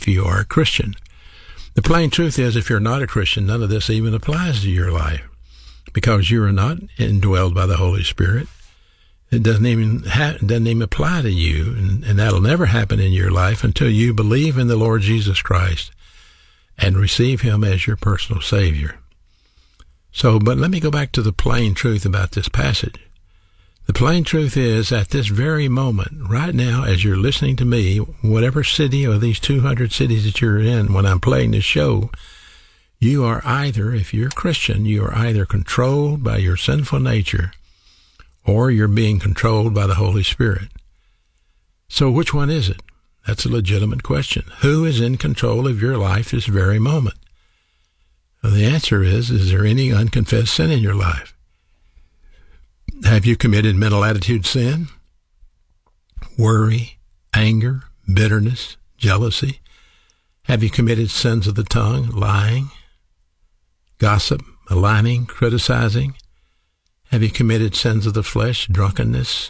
if you are a Christian. The plain truth is, if you're not a Christian, none of this even applies to your life, because you are not indwelled by the Holy Spirit. It doesn't even apply to you, and that'll never happen in your life until you believe in the Lord Jesus Christ and receive him as your personal Savior. But let me go back to the plain truth about this passage. The plain truth is, at this very moment, right now, as you're listening to me, whatever city of these 200 cities that you're in when I'm playing this show, you are either, if you're a Christian, you are either controlled by your sinful nature or you're being controlled by the Holy Spirit. So which one is it? That's a legitimate question. Who is in control of your life this very moment? Well, the answer is there any unconfessed sin in your life? Have you committed mental attitude sin? Worry, anger, bitterness, jealousy? Have you committed sins of the tongue, lying, gossip, maligning, criticizing? Have you committed sins of the flesh, drunkenness?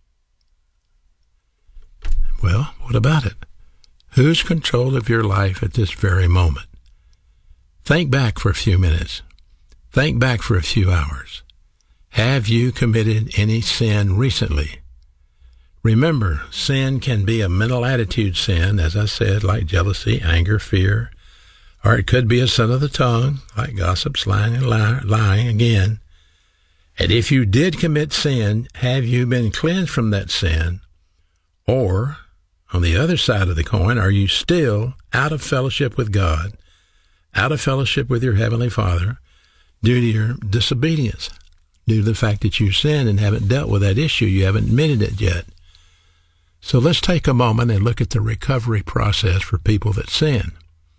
Well, what about it? Who's control of your life at this very moment? Think back for a few minutes. Think back for a few hours. Have you committed any sin recently? Remember, sin can be a mental attitude sin, as I said, like jealousy, anger, fear, or it could be a sin of the tongue, like gossip, slang, and lying again. And if you did commit sin, have you been cleansed from that sin? Or, on the other side of the coin, are you still out of fellowship with God, out of fellowship with your Heavenly Father, due to your disobedience, due to the fact that you sinned and haven't dealt with that issue, you haven't admitted it yet? So let's take a moment and look at the recovery process for people that sin.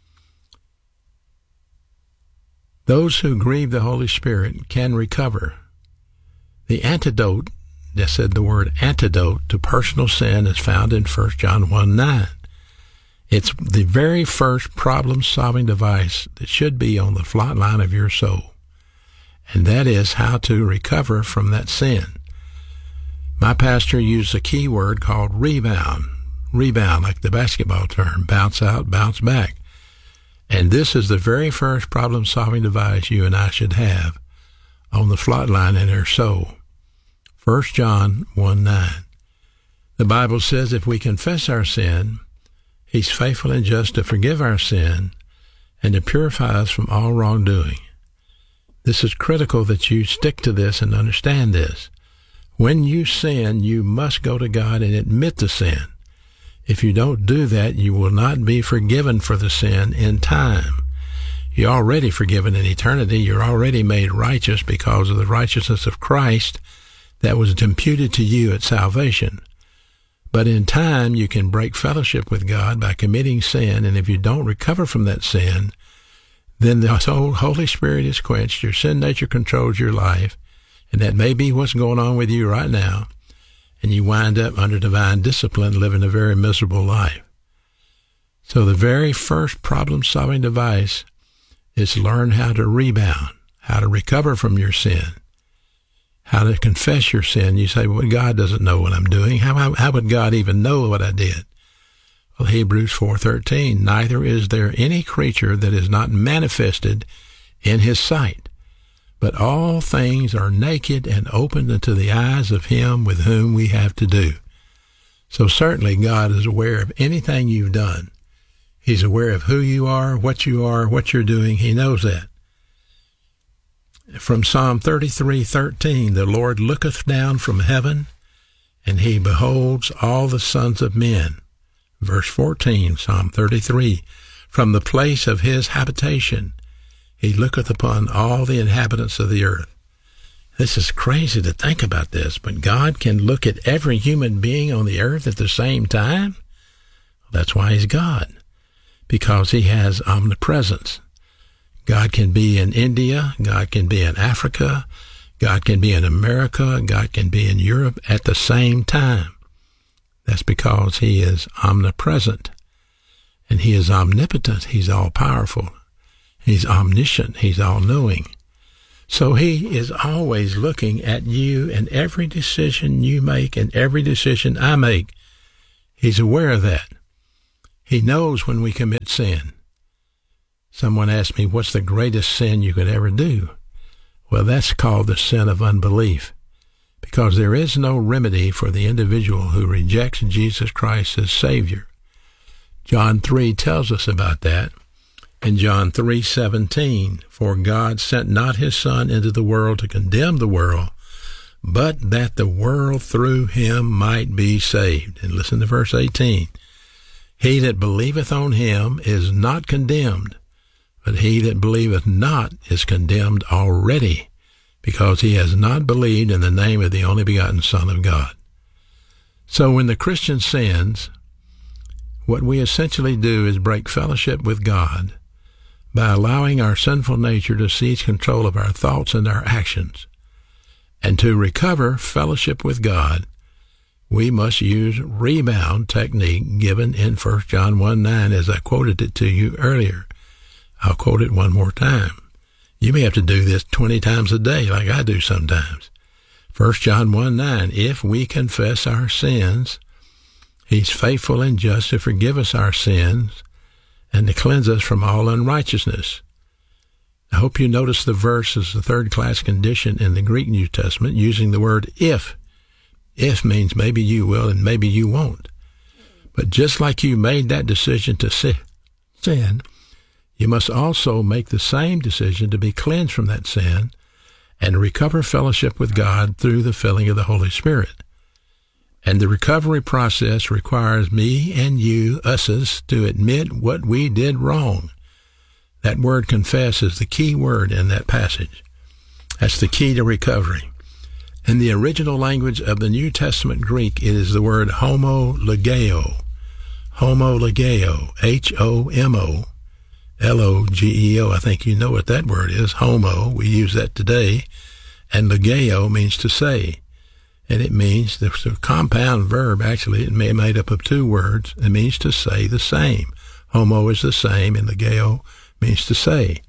Those who grieve the Holy Spirit can recover. The antidote, I said the word antidote, to personal sin is found in 1 John 1:9. It's the very first problem-solving device that should be on the front line of your soul, and that is how to recover from that sin. My pastor used a key word called rebound. Rebound, like the basketball term, bounce out, bounce back. And this is the very first problem-solving device you and I should have on the front line in our soul. 1 John 1:9. The Bible says if we confess our sin, he's faithful and just to forgive our sin and to purify us from all wrongdoing. This is critical that you stick to this and understand this. When you sin, you must go to God and admit the sin. If you don't do that, you will not be forgiven for the sin in time. You're already forgiven in eternity. You're already made righteous because of the righteousness of Christ that was imputed to you at salvation. But in time, you can break fellowship with God by committing sin, and if you don't recover from that sin, then the Holy Spirit is quenched, your sin nature controls your life, and that may be what's going on with you right now, and you wind up under divine discipline living a very miserable life. So the very first problem-solving device is to learn how to rebound, how to recover from your sin, how to confess your sin. You say, well, God doesn't know what I'm doing. How would God even know what I did? Well, Hebrews 4:13, neither is there any creature that is not manifested in his sight, but all things are naked and opened unto the eyes of him with whom we have to do. So certainly God is aware of anything you've done. He's aware of who you are, what you're doing. He knows that. From Psalm 33:13, the Lord looketh down from heaven, and he beholds all the sons of men. Verse 14, Psalm 33, from the place of his habitation, he looketh upon all the inhabitants of the earth. This is crazy to think about this, but God can look at every human being on the earth at the same time? That's why he's God, because he has omnipresence. God can be in India, God can be in Africa, God can be in America, God can be in Europe at the same time. That's because he is omnipresent, and he is omnipotent. He's all-powerful. He's omniscient. He's all-knowing. So he is always looking at you and every decision you make and every decision I make. He's aware of that. He knows when we commit sin. Someone asked me, what's the greatest sin you could ever do? Well, that's called the sin of unbelief, because there is no remedy for the individual who rejects Jesus Christ as Savior. John 3 tells us about that. In John 3:17, for God sent not his Son into the world to condemn the world, but that the world through him might be saved. And listen to verse 18. He that believeth on him is not condemned, but he that believeth not is condemned already, because he has not believed in the name of the only begotten Son of God. So when the Christian sins, what we essentially do is break fellowship with God by allowing our sinful nature to seize control of our thoughts and our actions. And to recover fellowship with God, we must use rebound technique given in 1 John 1:9 as I quoted it to you earlier. I'll quote it one more time. You may have to do this 20 times a day like I do sometimes. 1 John 1:9, if we confess our sins, he's faithful and just to forgive us our sins and to cleanse us from all unrighteousness. I hope you notice the verse is the third-class condition in the Greek New Testament, using the word if. If means maybe you will and maybe you won't. But just like you made that decision to sin, you must also make the same decision to be cleansed from that sin and recover fellowship with God through the filling of the Holy Spirit. And the recovery process requires me and you, us, to admit what we did wrong. That word confess is the key word in that passage. That's the key to recovery. In the original language of the New Testament Greek, it is the word homologeo. Homologeo, H-O-M-O-L-O-G-E-O. I think you know what that word is. Homo, we use that today. And logeo means to say. And it means, it's a compound verb, actually. It may be made up of two words. It means to say the same. Homo is the same, and logeo means to say.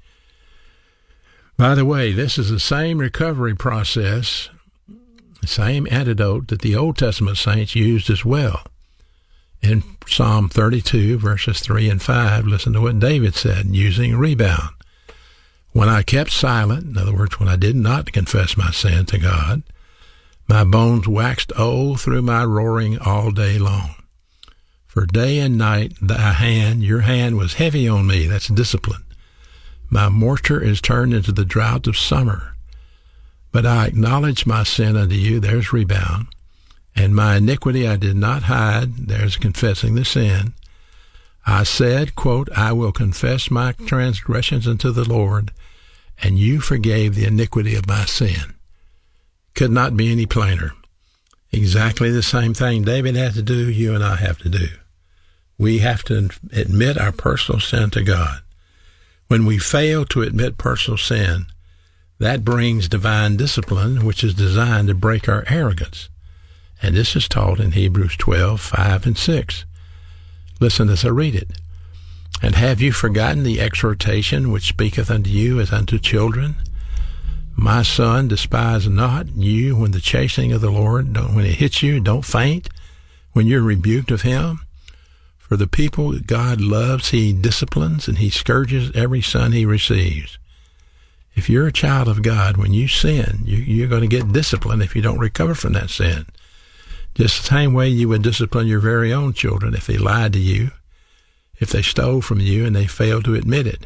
By the way, this is the same recovery process, the same antidote that the Old Testament saints used as well. In Psalm 32, verses 3 and 5, listen to what David said, using rebound. When I kept silent, in other words, when I did not confess my sin to God, my bones waxed old through my roaring all day long. For day and night your hand was heavy on me. That's discipline. My moisture is turned into the drought of summer. But I acknowledged my sin unto you. There's rebound. And my iniquity I did not hide. There's confessing the sin. I said, quote, I will confess my transgressions unto the Lord, and you forgave the iniquity of my sin. Could not be any plainer. Exactly the same thing David had to do, you and I have to do. We have to admit our personal sin to God. When we fail to admit personal sin, that brings divine discipline, which is designed to break our arrogance. And this is taught in Hebrews 12:5 and 6. Listen as I read it. And have you forgotten the exhortation which speaketh unto you as unto children? My son, despise not you when the chastening of the Lord, when it hits you, don't faint when you're rebuked of him. For the people that God loves, he disciplines, and he scourges every son he receives. If you're a child of God, when you sin, you're going to get disciplined if you don't recover from that sin. Just the same way you would discipline your very own children if they lied to you, if they stole from you and they failed to admit it.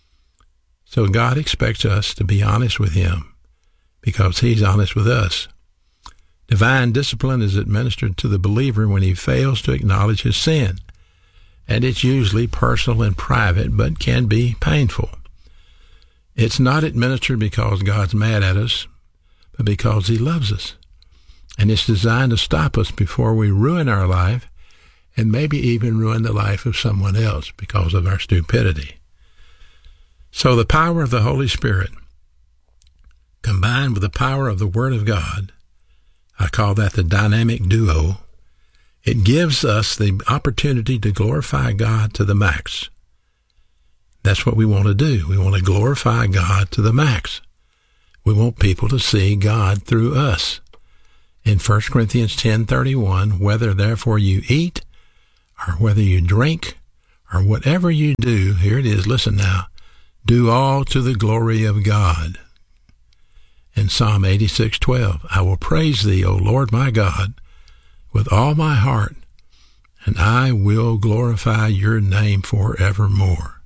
So God expects us to be honest with him because he's honest with us. Divine discipline is administered to the believer when he fails to acknowledge his sin. And it's usually personal and private, but can be painful. It's not administered because God's mad at us, but because he loves us. And it's designed to stop us before we ruin our life and maybe even ruin the life of someone else because of our stupidity. So the power of the Holy Spirit, combined with the power of the Word of God, I call that the dynamic duo, it gives us the opportunity to glorify God to the max. That's what we want to do. We want to glorify God to the max. We want people to see God through us. In 1 Corinthians 10:31, whether therefore you eat or whether you drink or whatever you do, here it is, listen now, do all to the glory of God. In Psalm 86:12, I will praise thee, O Lord my God, with all my heart, and I will glorify your name forevermore.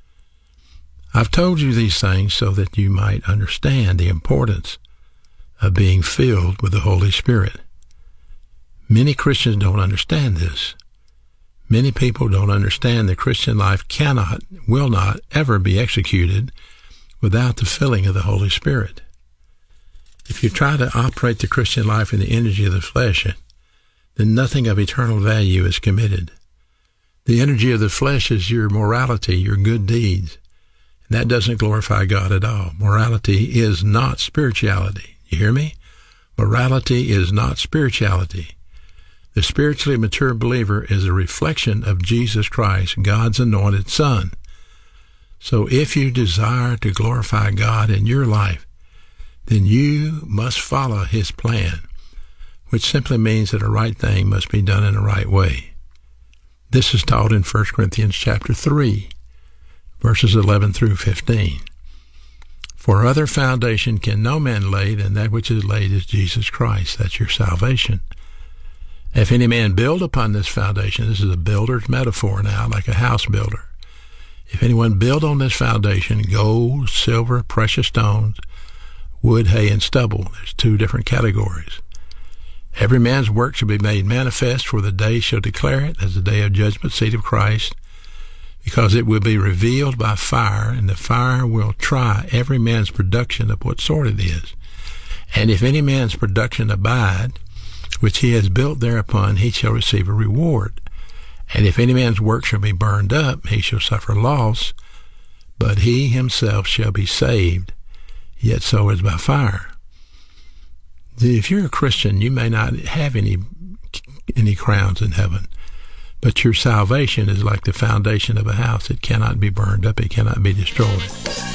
I've told you these things so that you might understand the importance of being filled with the Holy Spirit. Many Christians don't understand this. Many people don't understand the Christian life cannot, will not ever be executed without the filling of the Holy Spirit. If you try to operate the Christian life in the energy of the flesh, then nothing of eternal value is committed. The energy of the flesh is your morality, your good deeds. And that doesn't glorify God at all. Morality is not spirituality. You hear me? Morality is not spirituality. The spiritually mature believer is a reflection of Jesus Christ, God's anointed Son. So if you desire to glorify God in your life, then you must follow his plan, which simply means that a right thing must be done in the right way. This is taught in 1 Corinthians chapter 3, verses 11 through 15. For other foundation can no man lay than that which is laid is Jesus Christ. That's your salvation. If any man build upon this foundation, this is a builder's metaphor now, like a house builder. If anyone build on this foundation, gold, silver, precious stones, wood, hay, and stubble. There's two different categories. Every man's work shall be made manifest, for the day shall declare it as the day of judgment seat of Christ, because it will be revealed by fire, and the fire will try every man's production of what sort it is. And if any man's production abide, which he has built thereupon, he shall receive a reward. And if any man's work shall be burned up, he shall suffer loss, but he himself shall be saved, yet so is by fire. If you're a Christian, you may not have any crowns in heaven, but your salvation is like the foundation of a house. It cannot be burned up. It cannot be destroyed.